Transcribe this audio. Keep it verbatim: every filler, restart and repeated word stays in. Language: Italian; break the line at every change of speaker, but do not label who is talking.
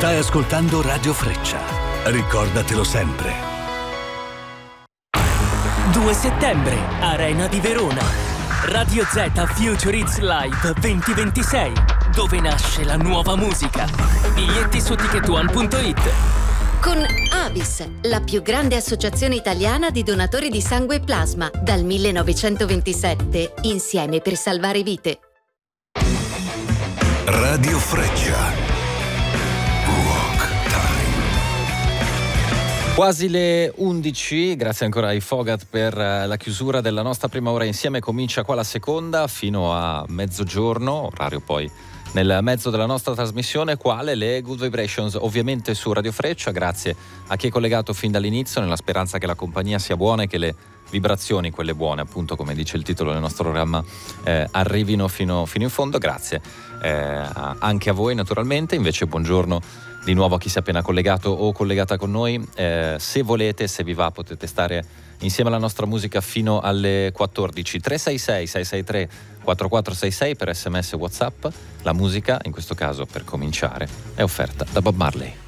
Stai ascoltando Radio Freccia. Ricordatelo sempre.
due settembre, Arena di Verona. Radio Z Future Hits Live duemilaventisei, dove nasce la nuova musica. Biglietti su ticket one punto it.
Con Avis, la più grande associazione italiana di donatori di sangue e plasma, dal millenovecentoventisette, insieme per salvare vite.
Radio Freccia.
Quasi le undici, grazie ancora ai Fogat per la chiusura della nostra prima ora insieme. Comincia qua la seconda fino a mezzogiorno, orario poi nel mezzo della nostra trasmissione, quale le Good Vibrations, ovviamente su Radio Freccia. Grazie a chi è collegato fin dall'inizio, nella speranza che la compagnia sia buona e che le vibrazioni, quelle buone, appunto come dice il titolo del nostro programma, eh, arrivino fino, fino in fondo. Grazie eh, anche a voi naturalmente. Invece buongiorno di nuovo a chi si è appena collegato o collegata con noi. Eh, se volete, se vi va, potete stare insieme alla nostra musica fino alle quattordici. Tre sei sei sei sei tre quattro quattro sei sei per sms e WhatsApp. La musica, in questo caso per cominciare, è offerta da Bob Marley.